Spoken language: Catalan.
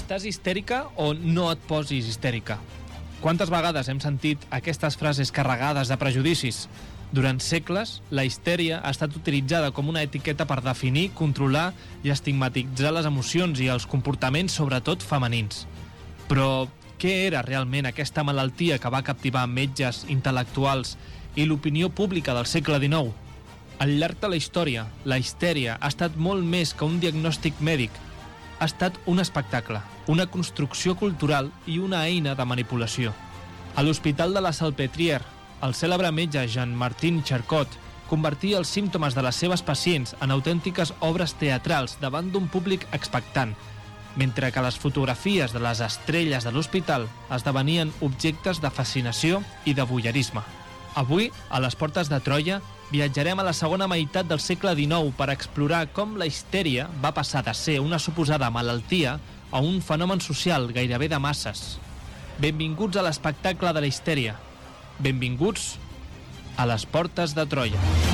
Estàs histèrica o no et posis histèrica? Quantes vegades hem sentit aquestes frases carregades de prejudicis? Durant segles, la histèria ha estat utilitzada com una etiqueta per definir, controlar i estigmatitzar les emocions i els comportaments, sobretot femenins. Però què era realment aquesta malaltia que va captivar metges, intel·lectuals i l'opinió pública del segle XIX? Al llarg de la història, la histèria ha estat molt més que un diagnòstic mèdic. Ha estat un espectacle, una construcció cultural i una eina de manipulació. A l'Hospital de la Salpêtrière, el cèlebre metge Jean-Martin Charcot convertia els símptomes de les seves pacients en autèntiques obres teatrals davant d'un públic expectant, mentre que les fotografies de les estrelles de l'hospital esdevenien objectes de fascinació i de voyeurisme. Avui, a les portes de Troia, viatjarem a la segona meitat del segle XIX per explorar com la histèria va passar de ser una suposada malaltia a un fenomen social gairebé de masses. Benvinguts a l'espectacle de la histèria. Benvinguts a les portes de Troia.